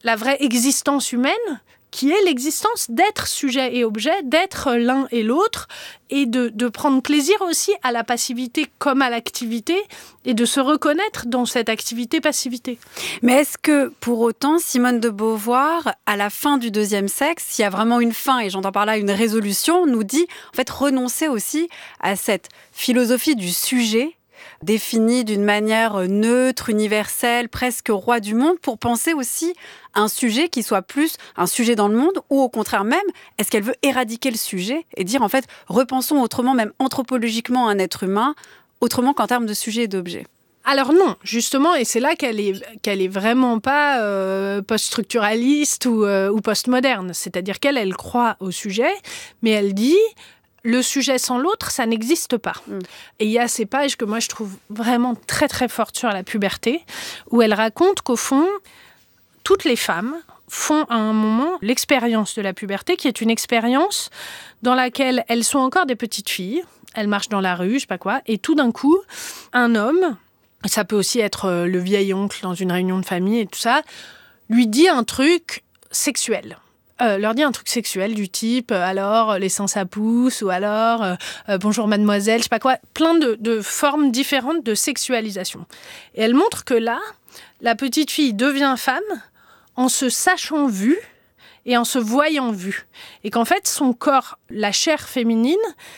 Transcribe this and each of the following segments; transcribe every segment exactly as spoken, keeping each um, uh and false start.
la vraie existence humaine, qui est l'existence d'être sujet et objet, d'être l'un et l'autre, et de, de prendre plaisir aussi à la passivité comme à l'activité, et de se reconnaître dans cette activité-passivité. Mais est-ce que, pour autant, Simone de Beauvoir, à la fin du deuxième sexe, s'il y a vraiment une fin, et j'entends par là une résolution, nous dit, en fait, renoncer aussi à cette philosophie du sujet, définie d'une manière neutre, universelle, presque roi du monde, pour penser aussi à un sujet qui soit plus un sujet dans le monde, ou au contraire même, est-ce qu'elle veut éradiquer le sujet et dire en fait, repensons autrement, même anthropologiquement, un être humain, autrement qu'en termes de sujet et d'objet? Alors non, justement, et c'est là qu'elle est, qu'elle est vraiment pas euh, post-structuraliste ou, euh, ou post-moderne. C'est-à-dire qu'elle, elle croit au sujet, mais elle dit... Le sujet sans l'autre, ça n'existe pas. Mm. Et il y a ces pages que moi, je trouve vraiment très, très fortes sur la puberté, où elle raconte qu'au fond, toutes les femmes font à un moment l'expérience de la puberté, qui est une expérience dans laquelle elles sont encore des petites filles, elles marchent dans la rue, je sais pas quoi, et tout d'un coup, un homme, ça peut aussi être le vieil oncle dans une réunion de famille et tout ça, lui dit un truc sexuel. Euh, leur dit un truc sexuel du type euh, alors les seins ça pousse ou alors euh, euh, bonjour mademoiselle, je sais pas quoi, plein de, de formes différentes de sexualisation. Et elle montre que là, la petite fille devient femme en se sachant vue et en se voyant vue. Et qu'en fait, son corps, la chair féminine,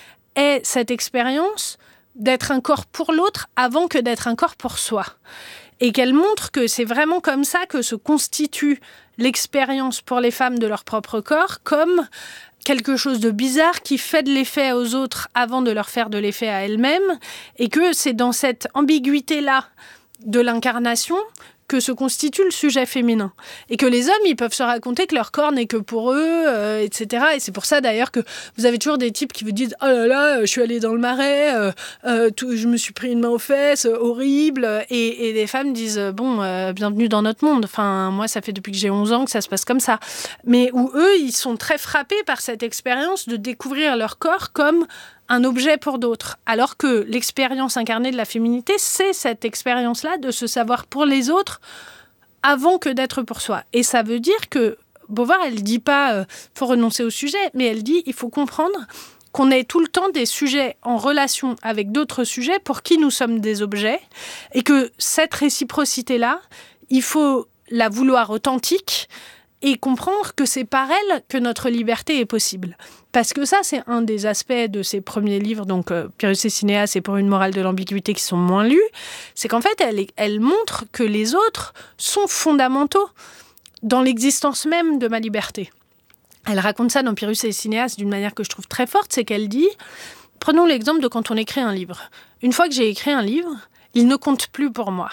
est cette expérience d'être un corps pour l'autre avant que d'être un corps pour soi. Et qu'elle montre que c'est vraiment comme ça que se constitue l'expérience pour les femmes de leur propre corps, comme quelque chose de bizarre qui fait de l'effet aux autres avant de leur faire de l'effet à elles-mêmes, et que c'est dans cette ambiguïté-là de l'incarnation que se constitue le sujet féminin. Et que les hommes, ils peuvent se raconter que leur corps n'est que pour eux, euh, et cetera. Et c'est pour ça, d'ailleurs, que vous avez toujours des types qui vous disent « Oh là là, je suis allée dans le marais, euh, euh, tout, je me suis pris une main aux fesses, euh, horrible. » Et, et les femmes disent « Bon, euh, bienvenue dans notre monde. Enfin, moi, ça fait depuis que j'ai onze ans que ça se passe comme ça. » Mais où eux, ils sont très frappés par cette expérience de découvrir leur corps comme un objet pour d'autres. Alors que l'expérience incarnée de la féminité, c'est cette expérience-là de se savoir pour les autres avant que d'être pour soi. Et ça veut dire que Beauvoir, elle ne dit pas euh, « faut renoncer au sujet », mais elle dit « il faut comprendre qu'on est tout le temps des sujets en relation avec d'autres sujets pour qui nous sommes des objets, et que cette réciprocité-là, il faut la vouloir authentique et comprendre que c'est par elle que notre liberté est possible. » Parce que ça, c'est un des aspects de ses premiers livres, donc euh, Pyrrhus et Cinéas et Pour une morale de l'ambiguïté, qui sont moins lus, c'est qu'en fait, elle, elle montre que les autres sont fondamentaux dans l'existence même de ma liberté. Elle raconte ça dans Pyrrhus et Cinéas d'une manière que je trouve très forte, c'est qu'elle dit, prenons l'exemple de quand on écrit un livre. Une fois que j'ai écrit un livre, il ne compte plus pour moi.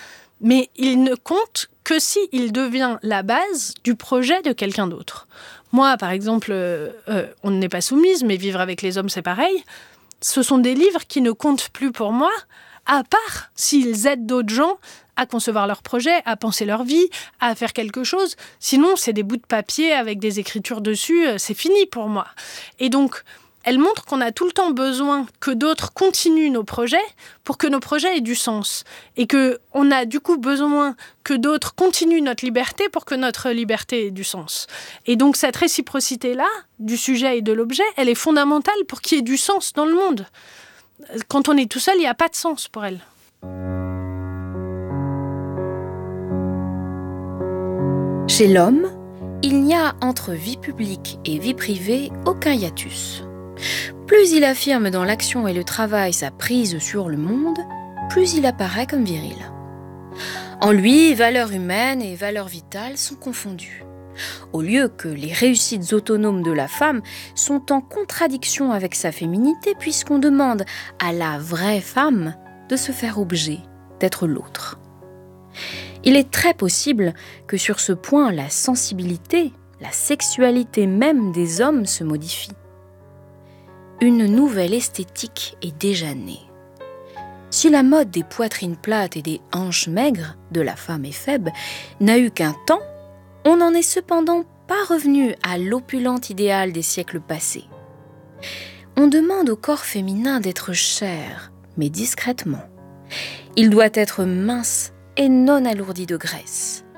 Mais il ne compte que s'il devient la base du projet de quelqu'un d'autre. Moi, par exemple, euh, euh, On n'est pas soumise, mais Vivre avec les hommes, c'est pareil. Ce sont des livres qui ne comptent plus pour moi, à part s'ils aident d'autres gens à concevoir leur projet, à penser leur vie, à faire quelque chose. Sinon, c'est des bouts de papier avec des écritures dessus, euh, c'est fini pour moi. Et donc, elle montre qu'on a tout le temps besoin que d'autres continuent nos projets pour que nos projets aient du sens. Et qu'on a du coup besoin que d'autres continuent notre liberté pour que notre liberté ait du sens. Et donc cette réciprocité-là, du sujet et de l'objet, elle est fondamentale pour qu'il y ait du sens dans le monde. Quand on est tout seul, il n'y a pas de sens pour elle. Chez l'homme, il n'y a entre vie publique et vie privée aucun hiatus. Plus il affirme dans l'action et le travail sa prise sur le monde, plus il apparaît comme viril. En lui, valeurs humaines et valeurs vitales sont confondues. Au lieu que les réussites autonomes de la femme sont en contradiction avec sa féminité, puisqu'on demande à la vraie femme de se faire objet, d'être l'autre. Il est très possible que sur ce point, la sensibilité, la sexualité même des hommes se modifie. Une nouvelle esthétique est déjà née. Si la mode des poitrines plates et des hanches maigres de la femme éphèbe n'a eu qu'un temps, on n'en est cependant pas revenu à l'opulent idéal des siècles passés. On demande au corps féminin d'être cher, mais discrètement. Il doit être mince et non alourdi de graisse.